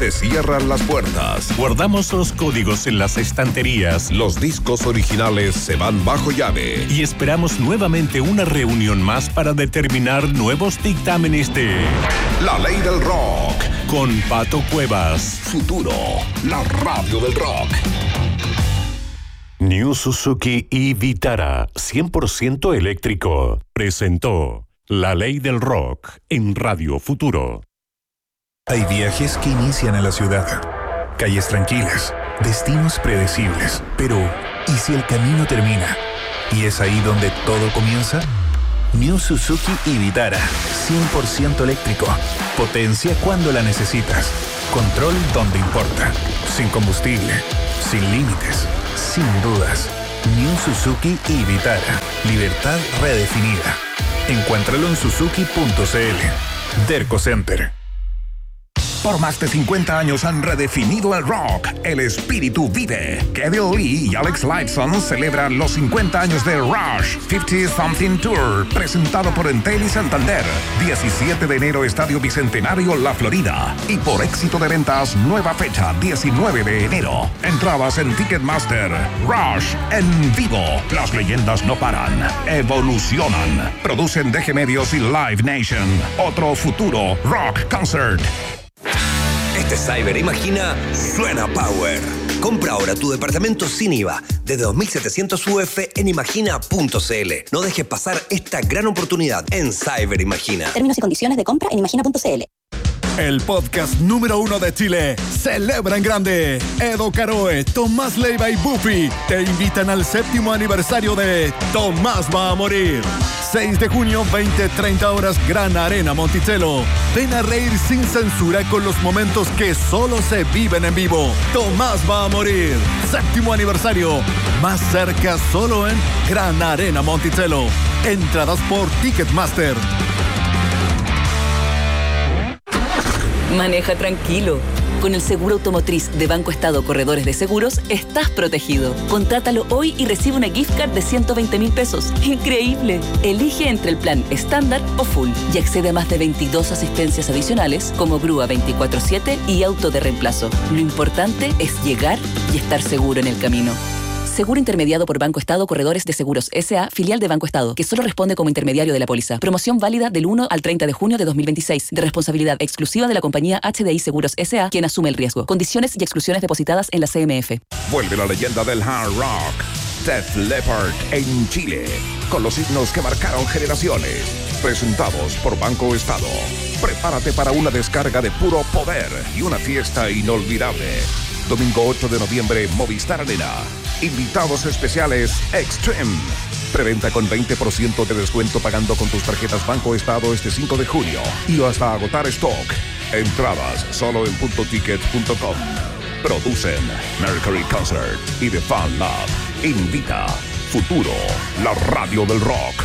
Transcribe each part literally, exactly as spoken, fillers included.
Se cierran las puertas. Guardamos los códigos en las estanterías. Los discos originales se van bajo llave. Y esperamos nuevamente una reunión más para determinar nuevos dictámenes de La Ley del Rock. Con Pato Cuevas. Futuro, la radio del rock. New Suzuki e-Vitara, cien por ciento eléctrico, presentó La Ley del Rock en Radio Futuro. Hay viajes que inician en la ciudad, calles tranquilas, destinos predecibles, pero ¿y si el camino termina? ¿Y es ahí donde todo comienza? New Suzuki e-Vitara, cien por ciento eléctrico, potencia cuando la necesitas, control donde importa, sin combustible, sin límites, sin dudas. New Suzuki e-Vitara, libertad redefinida. Encuéntralo en suzuki punto c l. Derco Center. Por más de cincuenta años han redefinido el rock. El espíritu vive. Kevin Lee y Alex Lifeson celebran los cincuenta años de Rush cincuenta Something Tour, presentado por Entel y Santander. diecisiete de enero, Estadio Bicentenario, La Florida. Y por éxito de ventas, nueva fecha, diecinueve de enero. Entradas en Ticketmaster. Rush en vivo. Las leyendas no paran, evolucionan. Producen D G Medios y Live Nation. Otro futuro rock concert. Este Cyber Imagina suena Power. Compra ahora tu departamento sin I V A desde dos mil setecientos U F en imagina punto c l. No dejes pasar esta gran oportunidad en Cyber Imagina. Términos y condiciones de compra en imagina punto c l. El podcast número uno de Chile celebra en grande. Edo Caroe, Tomás Leiva y Buffy te invitan al séptimo aniversario de Tomás va a morir. seis de junio, veinte treinta horas, Gran Arena Monticello. Ven a reír sin censura con los momentos que solo se viven en vivo. Tomás va a morir. Séptimo aniversario. Más cerca solo en Gran Arena Monticello. Entradas por Ticketmaster. Maneja tranquilo. Con el seguro automotriz de Banco Estado Corredores de Seguros, estás protegido. Contrátalo hoy y recibe una gift card de ciento veinte mil pesos. ¡Increíble! Elige entre el plan estándar o full y accede a más de veintidós asistencias adicionales como grúa veinticuatro siete y auto de reemplazo. Lo importante es llegar y estar seguro en el camino. Seguro intermediado por Banco Estado Corredores de Seguros S A, filial de Banco Estado, que solo responde como intermediario de la póliza. Promoción válida del uno al treinta de junio de dos mil veintiséis, de responsabilidad exclusiva de la compañía H D I Seguros S A, quien asume el riesgo. Condiciones y exclusiones depositadas en la C M F. Vuelve la leyenda del hard rock, Def Leppard en Chile, con los himnos que marcaron generaciones. Presentados por Banco Estado. Prepárate para una descarga de puro poder y una fiesta inolvidable. Domingo ocho de noviembre, Movistar Arena. Invitados especiales Extreme. Preventa con veinte por ciento de descuento pagando con tus tarjetas Banco Estado este cinco de junio y hasta agotar stock. Entradas solo en punto ticket punto com. Producen Mercury Concert y The Fan Lab. Invita Futuro, la radio del rock.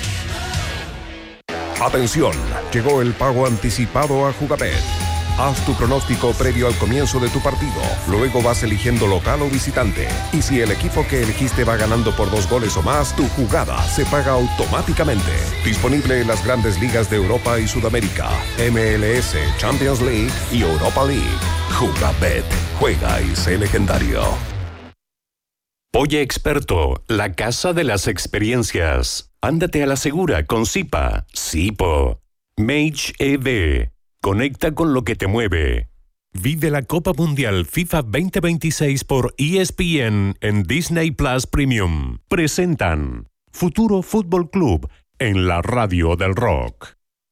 Atención, llegó el pago anticipado a Jugabet. Haz tu pronóstico previo al comienzo de tu partido. Luego vas eligiendo local o visitante. Y si el equipo que elegiste va ganando por dos goles o más, tu jugada se paga automáticamente. Disponible en las grandes ligas de Europa y Sudamérica, M L S, Champions League y Europa League. Jugabet. Juega y sé legendario. Oye Experto, la casa de las experiencias. Ándate a la segura con Zipa. Zipo. Mage E V. Conecta con lo que te mueve. Vive la Copa Mundial FIFA veinte veintiséis por E S P N en Disney Plus Premium. Presentan Futuro Fútbol Club en la radio del rock.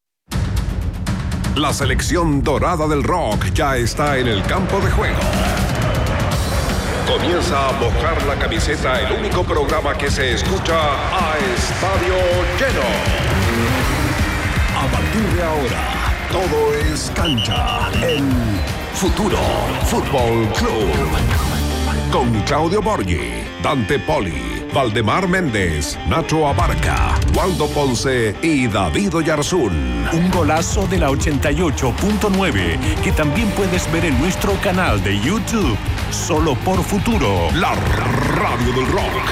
La selección dorada del rock ya está en el campo de juego. Comienza a mojar la camiseta, el único programa que se escucha a estadio lleno. A partir de ahora, todo es cancha en Futuro Fútbol Club. Con Claudio Borghi, Dante Poli, Valdemar Méndez, Nacho Abarca, Waldo Ponce y David Oyarzún. Un golazo de la ochenta y ocho punto nueve que también puedes ver en nuestro canal de YouTube. Solo por Futuro, la radio del rock.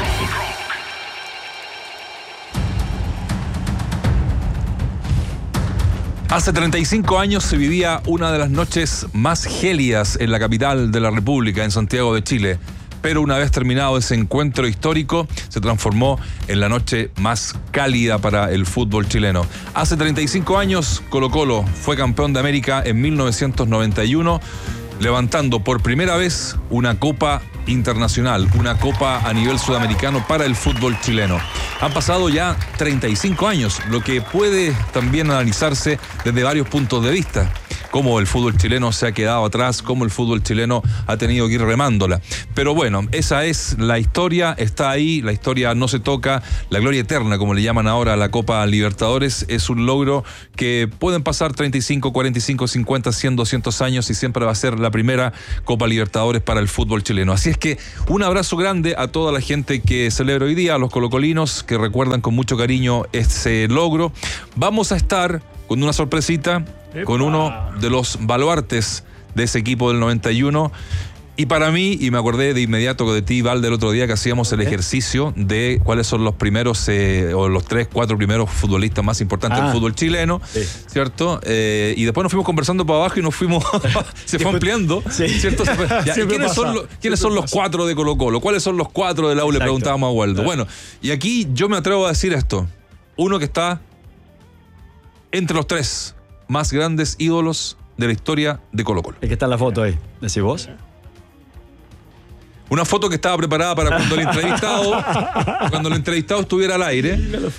Hace treinta y cinco años se vivía una de las noches más gélidas en la capital de la República, en Santiago de Chile. Pero una vez terminado ese encuentro histórico, se transformó en la noche más cálida para el fútbol chileno. Hace treinta y cinco años, Colo-Colo fue campeón de América en mil novecientos noventa y uno, levantando por primera vez una Copa Internacional, una Copa a nivel sudamericano para el fútbol chileno. Han pasado ya treinta y cinco años, lo que puede también analizarse desde varios puntos de vista. Cómo el fútbol chileno se ha quedado atrás, cómo el fútbol chileno ha tenido que ir remándola. Pero bueno, esa es la historia, está ahí, la historia no se toca. La gloria eterna, como le llaman ahora a la Copa Libertadores, es un logro que pueden pasar treinta y cinco, cuarenta y cinco, cincuenta, cien, doscientos años y siempre va a ser la primera Copa Libertadores para el fútbol chileno. Así es que un abrazo grande a toda la gente que celebra hoy día, a los colocolinos que recuerdan con mucho cariño ese logro. Vamos a estar con una sorpresita, ¡epa!, con uno de los baluartes de ese equipo del noventa y uno. Y para mí, y me acordé de inmediato de ti, Val, del otro día que hacíamos el ejercicio de cuáles son los primeros, eh, o los tres, cuatro primeros futbolistas más importantes ah, del fútbol chileno, sí. ¿Cierto? Eh, y después nos fuimos conversando para abajo y nos fuimos, se fue ampliando, sí. ¿Cierto? Ya, ¿quiénes son, los, ¿quiénes son los cuatro de Colo-Colo? ¿Cuáles son los cuatro de la U? Le preguntábamos a Waldo. Bueno, y aquí yo me atrevo a decir esto. Uno que está entre los tres más grandes ídolos de la historia de Colo-Colo. El que está en la foto ahí, ¿decís vos? Una foto que estaba preparada para cuando el entrevistado cuando el entrevistado estuviera al aire.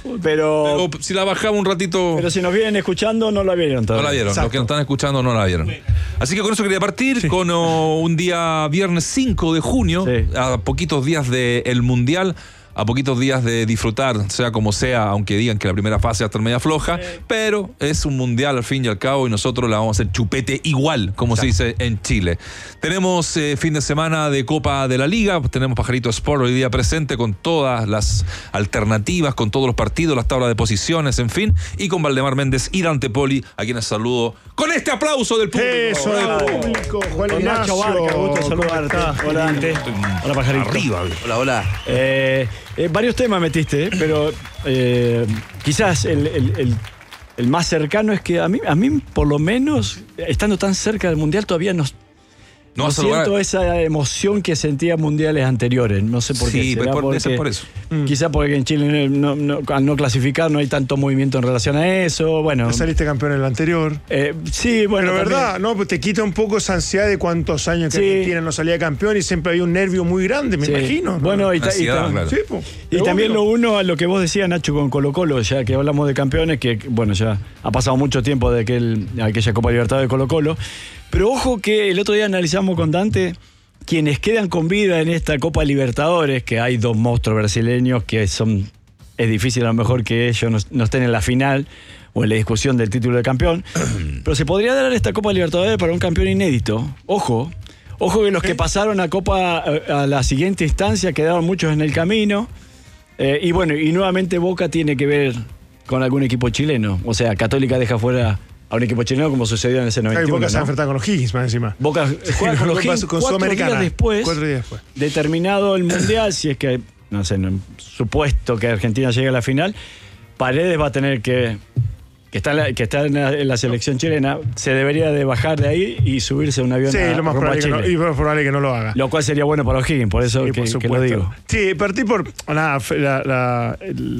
Pero, pero si la bajamos un ratito. Pero si nos vienen escuchando, no la vieron todavía. No la vieron, exacto. Los que nos están escuchando no la vieron. Así que con eso quería partir, sí. con oh, un día viernes cinco de junio, sí. a poquitos días del Mundial. A poquitos días de disfrutar, sea como sea, aunque digan que la primera fase va a estar media floja, sí. pero es un mundial al fin y al cabo y nosotros la vamos a hacer chupete igual, como Exacto. se dice en Chile. Tenemos eh, fin de semana de Copa de la Liga, tenemos Pajarito Sport hoy día presente con todas las alternativas, con todos los partidos, las tablas de posiciones, en fin, y con Valdemar Méndez y Dante Poli, a quienes saludo con este aplauso del público. Eso del público, Juan Ignacio. Barca, gusto saludarte. Hola, Dante. Hola, Pajarito. Arriba. Hola, hola. Eh... Eh, varios temas metiste, ¿eh? pero eh, quizás el, el, el, el más cercano es que a mí, a mí, por lo menos, estando tan cerca del Mundial, todavía no, no, no siento esa emoción que sentía mundiales anteriores. No sé por qué. Sí, ¿será por, porque, por eso. Quizás porque en Chile, no, no, al no clasificar, no hay tanto movimiento en relación a eso. Bueno, ¿te saliste campeón en el anterior? Eh, sí, bueno. Pero verdad, ¿no? Pues te quita un poco esa ansiedad de cuántos años que sí. Argentina no salía campeón y siempre había un nervio muy grande, me sí. imagino. ¿no? Bueno, y, ta, ansiedad, y, ta, claro. sí, pues, y también lo uno a lo que vos decías, Nacho, con Colo-Colo, ya que hablamos de campeones, que bueno, ya ha pasado mucho tiempo de aquel, aquella Copa Libertadores de Colo-Colo. Pero ojo que el otro día analizamos con Dante quienes quedan con vida en esta Copa Libertadores, que hay dos monstruos brasileños que son, es difícil a lo mejor que ellos no, no estén en la final o en la discusión del título de campeón, pero se podría dar esta Copa Libertadores para un campeón inédito. Ojo, ojo que los que pasaron a Copa a la siguiente instancia quedaron muchos en el camino, eh, y bueno, y nuevamente Boca tiene que ver con algún equipo chileno, o sea, Católica deja fuera a un equipo chileno como sucedió en ese noventa y uno. Boca ¿no? se va a enfrentar con los Higgins más encima. Boca juega con los Higgins con cuatro Sudamericana. días después, cuatro días después. de terminado el Mundial, si es que, no sé, no, supuesto que Argentina llegue a la final, Paredes va a tener que, que está, en la, que está en, la, en la selección chilena, se debería de bajar de ahí y subirse a un avión sí, a, lo más probable que no, y lo más probable que no lo haga. Lo cual sería bueno para los Higgins, por eso sí, que, por que lo digo. Sí, partí por nada, la, la,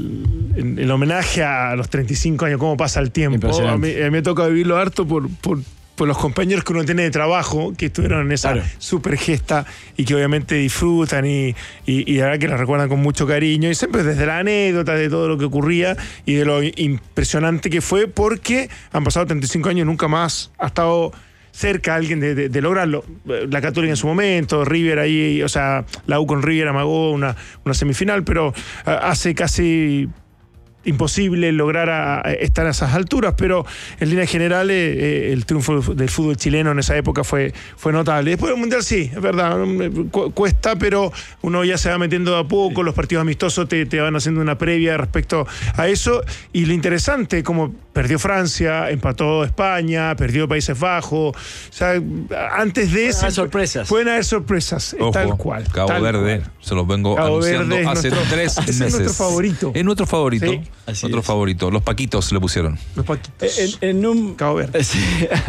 el, el homenaje a los treinta y cinco años, cómo pasa el tiempo. A mí, a mí me toca vivirlo harto por... por por los compañeros que uno tiene de trabajo, que estuvieron en esa claro. super gesta y que obviamente disfrutan y, y, y la verdad que la recuerdan con mucho cariño, y siempre desde la anécdota de todo lo que ocurría y de lo impresionante que fue, porque han pasado treinta y cinco años y nunca más ha estado cerca alguien de, de, de lograrlo. La Católica en su momento, River ahí, o sea, la U con River amagó una, una semifinal, pero uh, hace casi imposible lograr a, a estar a esas alturas, pero en líneas generales eh, el triunfo del fútbol chileno en esa época fue, fue notable. Después del Mundial sí, es verdad, cu- cuesta, pero uno ya se va metiendo de a poco, los partidos amistosos te, te van haciendo una previa respecto a eso, y lo interesante, como perdió Francia, empató España, perdió Países Bajos, o sea, antes de eso... Pueden haber sorpresas. Pueden haber sorpresas, Ojo, tal cual. Cabo tal Verde, cual. se los vengo Cabo anunciando Verde hace nuestro, tres meses. Es nuestro favorito. Es nuestro favorito. Sí. Así Otro es. favorito. Los Paquitos le pusieron. Los Paquitos. En, en un... Cabo Verde. Sí.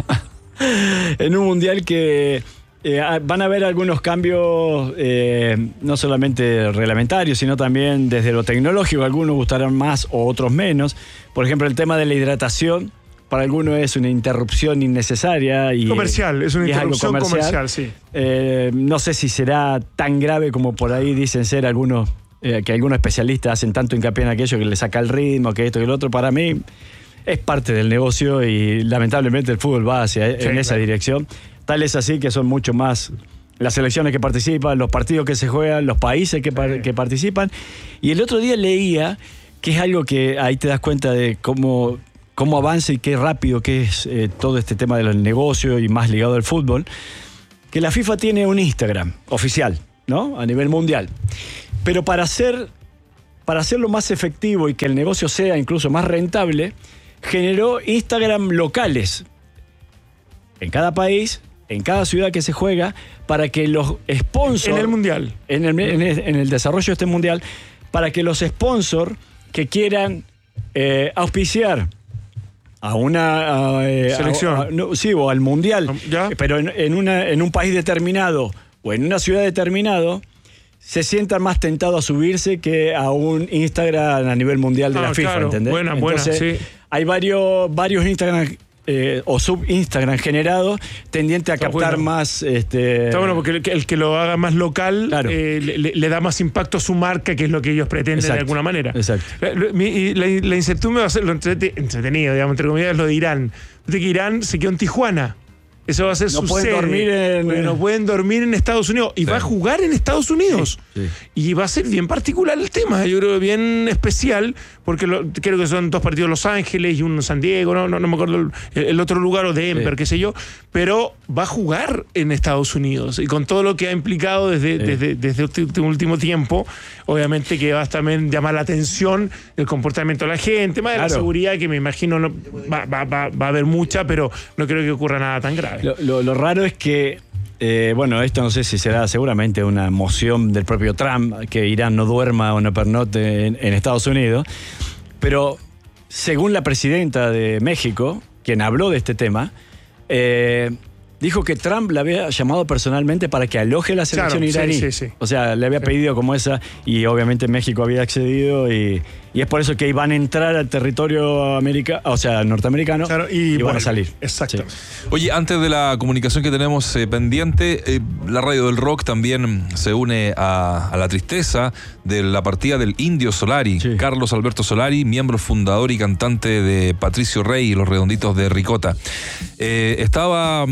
En un mundial que eh, van a haber algunos cambios, eh, no solamente reglamentarios, sino también desde lo tecnológico. Algunos gustarán más o otros menos. Por ejemplo, el tema de la hidratación. Para algunos es una interrupción innecesaria. Y, comercial, es una interrupción es comercial. comercial, sí. Eh, no sé si será tan grave como por ahí dicen ser algunos, eh, que algunos especialistas hacen tanto hincapié en aquello que le saca el ritmo, que esto y lo otro. Para mí es parte del negocio y lamentablemente el fútbol va hacia sí, en claro. esa dirección. Tal es así que son mucho más las selecciones que participan, los partidos que se juegan, los países que, par- que participan. Y el otro día leía que es algo que ahí te das cuenta de cómo... cómo avanza y qué rápido que es eh, todo este tema del negocio y más ligado al fútbol, que la FIFA tiene un Instagram oficial, ¿no? A nivel mundial. Pero para hacer, para hacerlo más efectivo y que el negocio sea incluso más rentable, generó Instagram locales en cada país, en cada ciudad que se juega, para que los sponsors... En el mundial. En el, en el, en el desarrollo de este mundial, para que los sponsors que quieran eh, auspiciar a una a, eh, selección. A, a, no, sí, o al mundial, ¿ya? Pero en, en, una, en un país determinado o en una ciudad determinado, se sientan más tentados a subirse que a un Instagram a nivel mundial de ah, la FIFA, claro. ¿entendés? Buena, Entonces, buena, sí. Hay varios, varios Instagram eh, o sub-Instagram generados tendiente a Está captar bueno. más... Este, Está bueno porque el que, el que lo haga más local claro. eh, le, le da más impacto a su marca, que es lo que ellos pretenden. Exacto. De alguna manera. Exacto. La, mi, la, la incertidumbre va a ser lo entretenido, digamos, entre comillas, es lo de Irán. De que Irán se quedó en Tijuana. Eso va a ser no su pueden sede. Dormir en... No pueden dormir en Estados Unidos. Y sí. va a jugar en Estados Unidos. Sí, sí. Y va a ser bien particular el tema. Yo creo bien especial, porque lo, creo que son dos partidos Los Ángeles y uno San Diego, no, no, no me acuerdo el, el otro lugar, o Denver, sí. qué sé yo. Pero va a jugar en Estados Unidos. Y con todo lo que ha implicado desde, sí. desde, desde este último tiempo, obviamente que va a también llamar la atención el comportamiento de la gente, más de claro. la seguridad, que me imagino no, va, va, va, va a haber mucha, pero no creo que ocurra nada tan grave. Lo, lo, lo raro es que, eh, bueno, esto no sé si será seguramente una moción del propio Trump, que Irán no duerma o no pernote en, en Estados Unidos, pero según la presidenta de México, quien habló de este tema, eh, dijo que Trump le había llamado personalmente para que aloje la selección claro, iraní. Sí, sí, sí. O sea, le había sí. pedido como esa, y obviamente México había accedido, y, y es por eso que iban a entrar al territorio americano, o sea, norteamericano, claro, y, y bueno, van a salir. Exacto. Sí. Oye, antes de la comunicación que tenemos eh, pendiente, eh, la Radio del Rock también se une a, a la tristeza de la partida del Indio Solari, sí. Carlos Alberto Solari, miembro fundador y cantante de Patricio Rey y los Redonditos de Ricota. Eh, estaba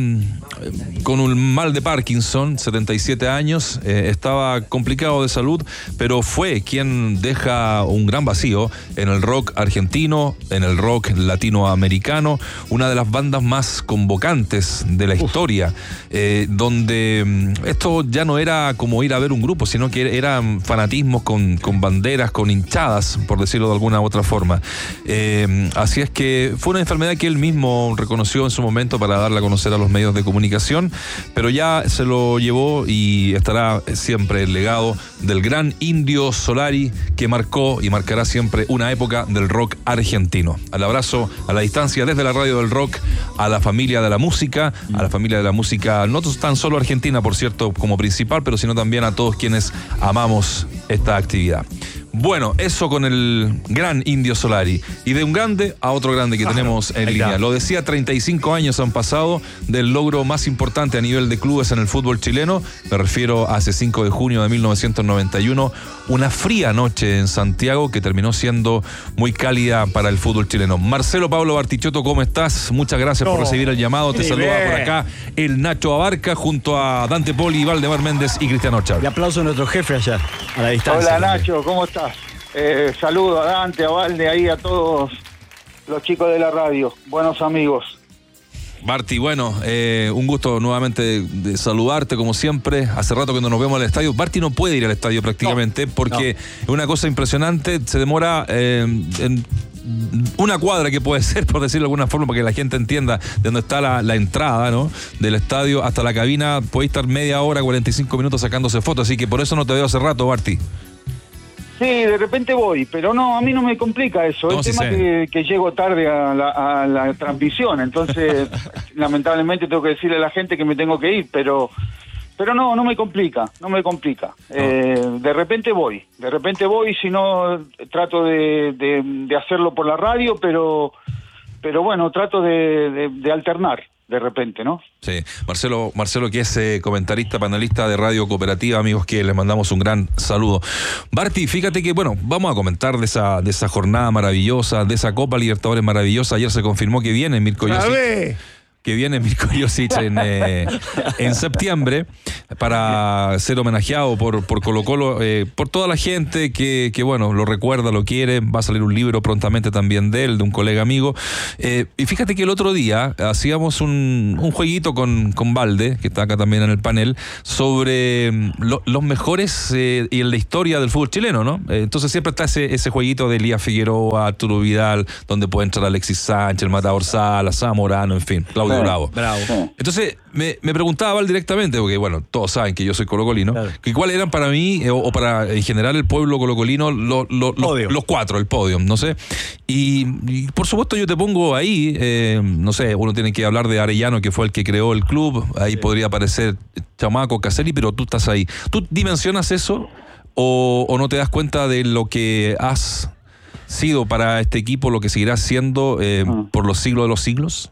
con un mal de Parkinson, setenta y siete años, eh, estaba complicado de salud, pero fue quien deja un gran vacío en el rock argentino, en el rock latinoamericano, una de las bandas más convocantes de la Uf. historia, eh, donde esto ya no era como ir a ver un grupo, sino que eran fanatismos con, con banderas, con hinchadas, por decirlo de alguna u otra forma. Eh, así es que fue una enfermedad que él mismo reconoció en su momento para darla a conocer a los medios de comunicación, pero ya se lo llevó y estará siempre el legado del gran Indio Solari, que marcó y marcará siempre una época del rock argentino. Al abrazo a la distancia desde la Radio del Rock a la familia de la música, a la familia de la música no tan solo argentina, por cierto, como principal, pero sino también a todos quienes amamos esta actividad. Bueno, eso con el gran Indio Solari. Y de un grande a otro grande que ah, tenemos en línea. Está. Lo decía, treinta y cinco años han pasado del logro más importante a nivel de clubes en el fútbol chileno. Me refiero a ese cinco de junio de mil novecientos noventa y uno. Una fría noche en Santiago que terminó siendo muy cálida para el fútbol chileno. Marcelo Pablo Bartichotto, ¿cómo estás? Muchas gracias no. por recibir el llamado. Te sí, saluda bien. Por acá el Nacho Abarca junto a Dante Poli, Valdemar Méndez y Cristiano Chávez. Le aplauso a nuestro jefe allá, a la distancia. Hola Nacho, ¿cómo estás? Eh, saludo a Dante, a Valde, ahí a todos los chicos de la radio, buenos amigos. Barty, bueno, eh, un gusto nuevamente de, de saludarte como siempre. Hace rato que no nos vemos al estadio. Barty no puede ir al estadio prácticamente no, porque es no. una cosa impresionante, se demora eh, en una cuadra, que puede ser, por decirlo de alguna forma, para que la gente entienda de dónde está la, la entrada, ¿no?, del estadio hasta la cabina. Puede estar media hora, cuarenta y cinco minutos sacándose fotos, así que por eso no te veo hace rato, Barty. Sí, de repente voy, pero no, a mí no me complica eso. No, El sí tema sé. que, que llego tarde a la, a la transmisión, entonces lamentablemente tengo que decirle a la gente que me tengo que ir, pero pero no, no me complica, no me complica. Eh, de repente voy, de repente voy, si no trato de, de, de hacerlo por la radio, pero pero bueno, trato de, de, de alternar. De repente, ¿no? Sí, Marcelo, Marcelo que es eh, comentarista, panelista de Radio Cooperativa, amigos que les mandamos un gran saludo. Barty, fíjate que, bueno, vamos a comentar de esa de esa jornada maravillosa, de esa Copa Libertadores maravillosa. Ayer se confirmó que viene Mirko Josic. Que viene Mirko Josic en, eh, en septiembre para ser homenajeado por, por Colo Colo, eh, por toda la gente que, que, bueno, lo recuerda, lo quiere. Va a salir un libro prontamente también de él, de un colega amigo. Eh, y fíjate que el otro día hacíamos un, un jueguito con, con Valde, que está acá también en el panel, sobre lo, los mejores eh, y en la historia del fútbol chileno, ¿no? Eh, entonces siempre está ese, ese jueguito de Elías Figueroa, Arturo Vidal, donde puede entrar Alexis Sánchez, el Matador Sala, Zamorano, en fin, Claudio Bravo. Bravo. Entonces me, me preguntaba Val directamente, porque bueno, todos saben que yo soy colocolino, claro, que cuáles eran para mí, eh, o, o para en general el pueblo colocolino, lo, lo, lo, los cuatro, el podio, no sé. Y, y por supuesto yo te pongo ahí, eh, no sé, uno tiene que hablar de Arellano, que fue el que creó el club, ahí sí podría aparecer Chamaco, Caselli, pero tú estás ahí. ¿Tú dimensionas eso o, o no te das cuenta de lo que has sido para este equipo, lo que seguirás siendo eh, ah. por los siglos de los siglos?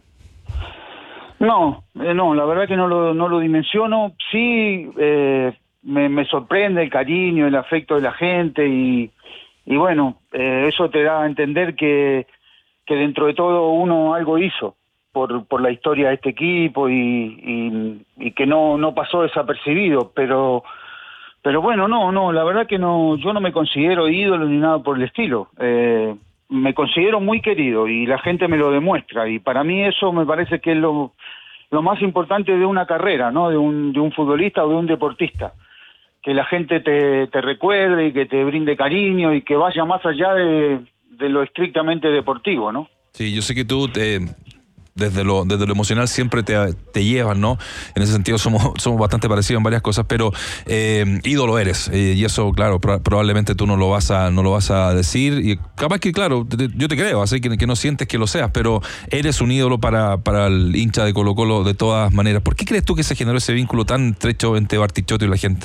No, eh, no, la verdad que no lo, no lo dimensiono. Sí, eh, me, me sorprende el cariño, el afecto de la gente y, y bueno, eh, eso te da a entender que, que dentro de todo uno algo hizo por, por la historia de este equipo y, y, y que no, no pasó desapercibido, pero, pero bueno, no, no, la verdad que no, yo no me considero ídolo ni nada por el estilo. Eh, me considero muy querido y la gente me lo demuestra y para mí eso me parece que es lo, lo más importante de una carrera, ¿no? De un, de un futbolista o de un deportista, que la gente te, te recuerde y que te brinde cariño y que vaya más allá de, de lo estrictamente deportivo, ¿no? Sí, yo sé que tú te, desde lo desde lo emocional siempre te, te llevas, ¿no? En ese sentido somos somos bastante parecidos en varias cosas, pero eh, ídolo eres, eh, y eso, claro, pro, probablemente tú no lo vas a no lo vas a decir, y capaz que, claro, te, yo te creo, así que, que no sientes que lo seas, pero eres un ídolo para, para el hincha de Colo Colo de todas maneras. ¿Por qué crees tú que se generó ese vínculo tan estrecho entre Bartichotto y la gente?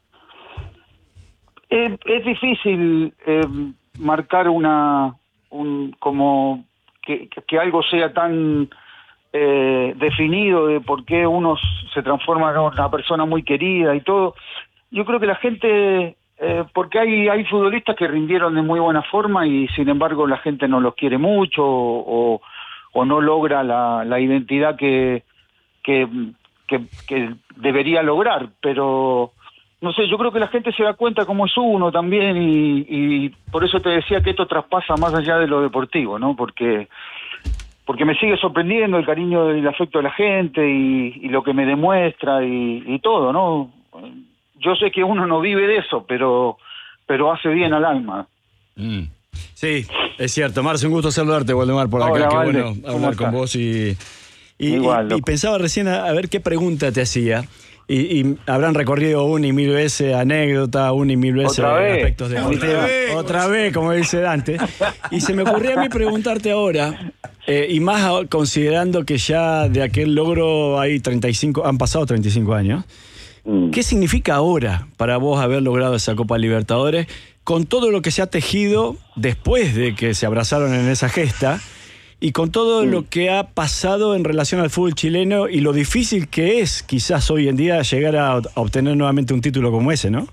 Es, es difícil eh, marcar una un como que, que algo sea tan eh, definido de por qué uno se transforma en una persona muy querida y todo. Yo creo que la gente, eh, porque hay hay futbolistas que rindieron de muy buena forma y sin embargo la gente no los quiere mucho o, o no logra la, la identidad que, que, que, que debería lograr, pero no sé, yo creo que la gente se da cuenta cómo es uno también y, y por eso te decía que esto traspasa más allá de lo deportivo, ¿no? Porque porque me sigue sorprendiendo el cariño y el afecto de la gente y, y lo que me demuestra y, y todo, ¿no? Yo sé que uno no vive de eso, pero pero hace bien al alma. Mm. Sí, es cierto. Marce, un gusto saludarte, Waldemar, por acá. Hola, Qué Valde. bueno hablar con vos y, y, Igual, y, y pensaba recién a, a ver qué pregunta te hacía. Y, y habrán recorrido una y mil veces anécdota, una y mil veces ¿Otra vez? aspectos de ¿Otra vez, otra vez, como dice Dante. Y se me ocurría a mí preguntarte ahora, eh, y más a- considerando que ya de aquel logro hay treinta y cinco, han pasado treinta y cinco años. Mm. ¿Qué significa ahora para vos haber logrado esa Copa Libertadores con todo lo que se ha tejido después de que se abrazaron en esa gesta y con todo Mm. lo que ha pasado en relación al fútbol chileno y lo difícil que es quizás hoy en día llegar a, a obtener nuevamente un título como ese, ¿no?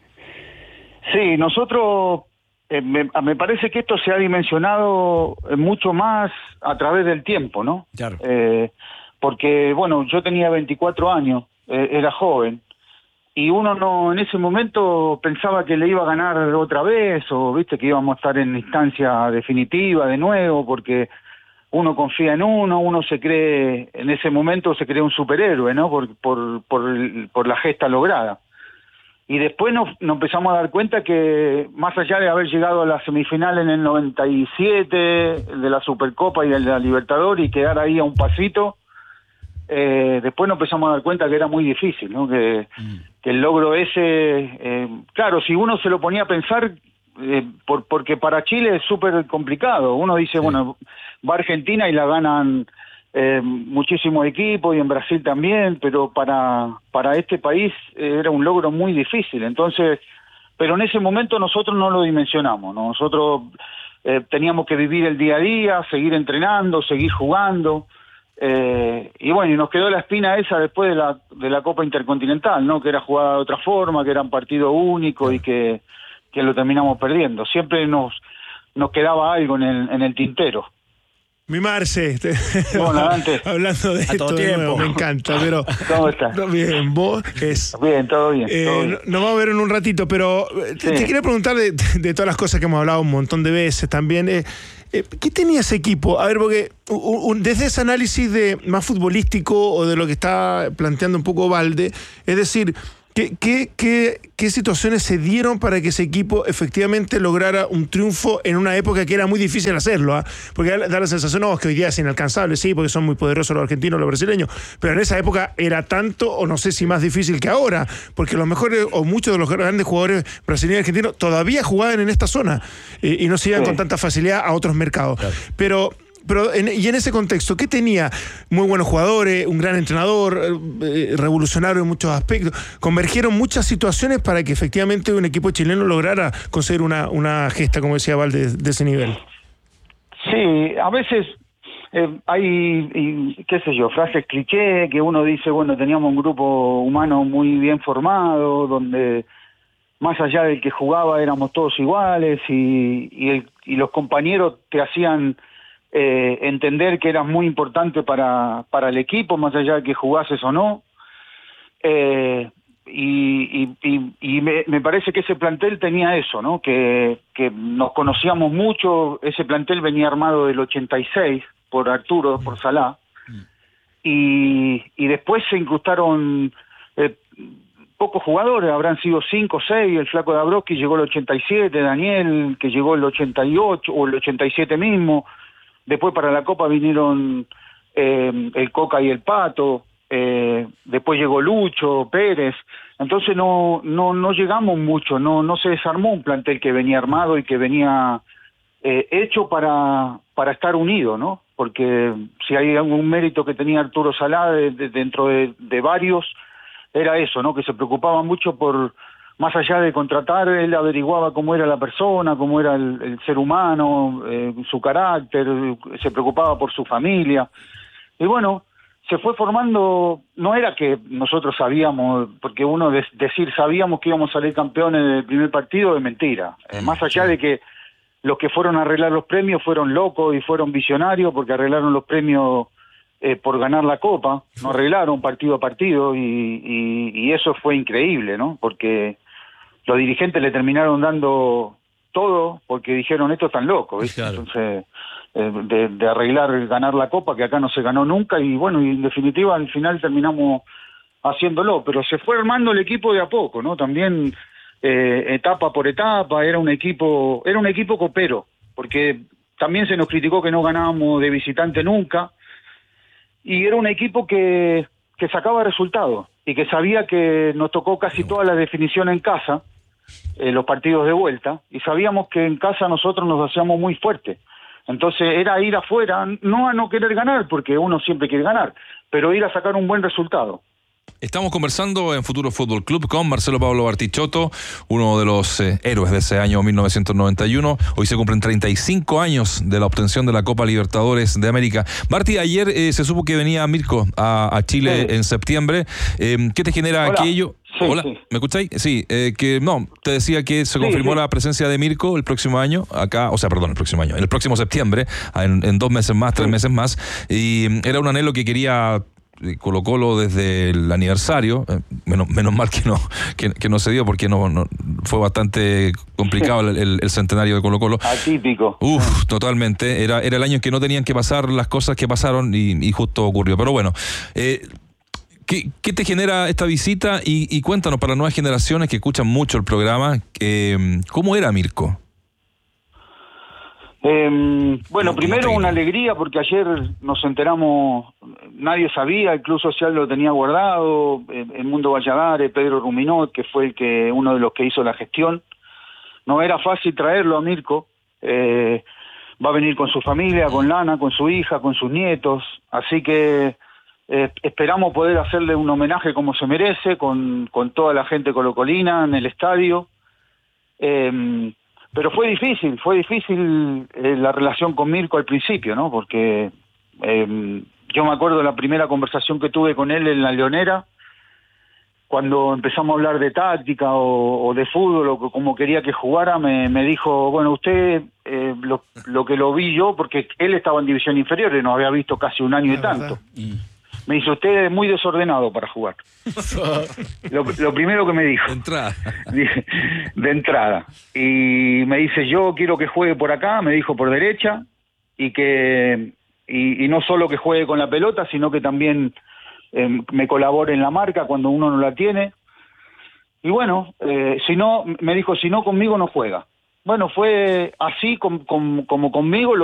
Sí, nosotros, eh, me, me parece que esto se ha dimensionado eh, mucho más a través del tiempo, ¿no? Claro. Eh, porque, bueno, yo tenía veinticuatro años, eh, era joven, y uno no en ese momento pensaba que le iba a ganar otra vez, o viste que íbamos a estar en instancia definitiva de nuevo, porque uno confía en uno, uno se cree, en ese momento se cree un superhéroe, ¿no? Por, por, por, el- por la gesta lograda. Y después nos, nos empezamos a dar cuenta que, más allá de haber llegado a la semifinal en el noventa y siete, de la Supercopa y de la Libertadores, y quedar ahí a un pasito, eh, después nos empezamos a dar cuenta que era muy difícil, ¿no? Que, que el logro ese, eh, claro, si uno se lo ponía a pensar, eh, por, porque para Chile es súper complicado. Uno dice, sí. bueno, va a Argentina y la ganan eh, muchísimos equipos y en Brasil también, pero para, para este país eh, era un logro muy difícil. Entonces, pero en ese momento nosotros no lo dimensionamos, ¿no? Nosotros eh, teníamos que vivir el día a día, seguir entrenando, seguir jugando. Eh, y bueno, y nos quedó la espina esa después de la de la Copa Intercontinental, ¿no? Que era jugada de otra forma, que era un partido único y que, que lo terminamos perdiendo. Siempre nos nos quedaba algo en el en el tintero. Mi Marce, bueno, antes, hablando de esto de nuevo, me encanta, pero ¿cómo estás? Bien, vos es bien, todo bien. Eh, todo bien. Nos vamos a ver en un ratito, pero sí. te, te quería preguntar de, de todas las cosas que hemos hablado un montón de veces también. Eh, eh, ¿Qué tenía ese equipo? A ver, porque un, un, desde ese análisis de más futbolístico o de lo que está planteando un poco Valde, es decir, ¿Qué, qué, qué, ¿Qué situaciones se dieron para que ese equipo efectivamente lograra un triunfo en una época que era muy difícil hacerlo? ¿eh? Porque da, da la sensación, no, que hoy día es inalcanzable, sí, porque son muy poderosos los argentinos, los brasileños, pero en esa época era tanto, o no sé si más difícil que ahora, porque los mejores, o muchos de los grandes jugadores brasileños y argentinos todavía jugaban en esta zona eh, y no se iban sí. con tanta facilidad a otros mercados. Claro. Pero... Pero en, y en ese contexto, ¿qué tenía? Muy buenos jugadores, un gran entrenador, eh, revolucionario en muchos aspectos. Convergieron muchas situaciones para que efectivamente un equipo chileno lograra conseguir una, una gesta, como decía Val, de, de ese nivel. Sí, a veces eh, hay, y, qué sé yo, frases cliché que uno dice, bueno, teníamos un grupo humano muy bien formado, donde más allá del que jugaba éramos todos iguales y, y, el, y los compañeros te hacían... Eh, entender que era muy importante para, para el equipo, más allá de que jugases o no. Eh, y y, y, y me, me parece que ese plantel tenía eso, ¿no? Que, que nos conocíamos mucho. Ese plantel venía armado del ochenta y seis por Arturo, por Salá. Y, y después se incrustaron eh, pocos jugadores, habrán sido cinco o seis. El Flaco Dabrowski llegó el ochenta y siete, Daniel, que llegó el ochenta y ocho, o el ochenta y siete mismo. Después para la Copa vinieron eh, el Coca y el Pato, eh, después llegó Lucho, Pérez, entonces no no no llegamos mucho, no no se desarmó un plantel que venía armado y que venía eh, hecho para para estar unido, ¿no? Porque si hay algún mérito que tenía Arturo Salá de, de, dentro de, de varios, era eso, ¿no? Que se preocupaba mucho por... Más allá de contratar, él averiguaba cómo era la persona, cómo era el, el ser humano, eh, su carácter, se preocupaba por su familia. Y bueno, se fue formando, no era que nosotros sabíamos, porque uno de, decir sabíamos que íbamos a salir campeones del primer partido es mentira. Eh, más allá de que los que fueron a arreglar los premios fueron locos y fueron visionarios porque arreglaron los premios eh, por ganar la Copa, no arreglaron partido a partido y, y, y eso fue increíble, ¿no? Porque... los dirigentes le terminaron dando todo porque dijeron, estos están locos, ¿viste? Claro. Entonces, eh, de, de arreglar, ganar la Copa, que acá no se ganó nunca, y bueno, y en definitiva al final terminamos haciéndolo, pero se fue armando el equipo de a poco, ¿no? También eh, etapa por etapa, era un equipo, era un equipo copero, porque también se nos criticó que no ganábamos de visitante nunca, y era un equipo que, que sacaba resultados, y que sabía que nos tocó casi toda la definición en casa, eh, los partidos de vuelta, y sabíamos que en casa nosotros nos hacíamos muy fuertes. Entonces era ir afuera, no a no querer ganar, porque uno siempre quiere ganar, pero ir a sacar un buen resultado. Estamos conversando en Futuro Fútbol Club con Marcelo Pablo Bartichotto, uno de los eh, héroes de ese año mil novecientos noventa y uno. Hoy se cumplen treinta y cinco años de la obtención de la Copa Libertadores de América. Barti, ayer eh, se supo que venía Mirko a, a Chile sí. en septiembre. Eh, ¿Qué te genera Hola. aquello? Sí, Hola, sí. ¿me escucháis? Sí, eh, que no, te decía que se confirmó sí, sí. la presencia de Mirko el próximo año, acá, o sea, perdón, el próximo año, el próximo septiembre, en, en dos meses más, tres sí. meses más, y era un anhelo que quería Colo Colo desde el aniversario, eh, menos, menos mal que no que, que no se dio porque no, no fue bastante complicado el, el, el centenario de Colo Colo. Atípico. Uf, totalmente, era, era el año en que no tenían que pasar las cosas que pasaron y, y justo ocurrió, pero bueno, eh, ¿Qué, ¿Qué te genera esta visita? Y, y cuéntanos para las nuevas generaciones que escuchan mucho el programa, eh, ¿cómo era Mirko? Eh, bueno, primero una alegría porque ayer nos enteramos, nadie sabía, el Club Social lo tenía guardado, el Mundo Valladares, Pedro Ruminot, que fue el que uno de los que hizo la gestión, no era fácil traerlo a Mirko. Eh, va a venir con su familia, con Lana, con su hija, con sus nietos, así que eh, esperamos poder hacerle un homenaje como se merece, con, con toda la gente colocolina en el estadio. Eh, pero fue difícil, fue difícil eh, la relación con Mirko al principio, ¿no? Porque eh, yo me acuerdo de la primera conversación que tuve con él en la Leonera, cuando empezamos a hablar de táctica o, o de fútbol o como quería que jugara, me, me dijo, bueno, usted, eh, lo, lo que lo vi yo, porque él estaba en división inferior y nos había visto casi un año y tanto. Me dice, usted es muy desordenado para jugar. lo, lo primero que me dijo. De entrada. De entrada. Y me dice, yo quiero que juegue por acá, me dijo por derecha, y que y, y no solo que juegue con la pelota, sino que también eh, me colabore en la marca cuando uno no la tiene. Y bueno, eh, si no, me dijo, si no conmigo no juega. Bueno, fue así com, com, como conmigo. Lo